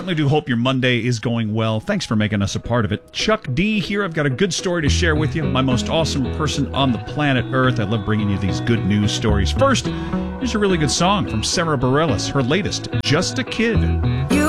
certainly do hope your Monday is going well. Thanks for making us a part of it. Chuck D here. I've got a good story to share with you. My most awesome person on the planet Earth. I love bringing you these good news stories. First, here's a really good song from Sarah Bareilles, her latest, Just a Kid.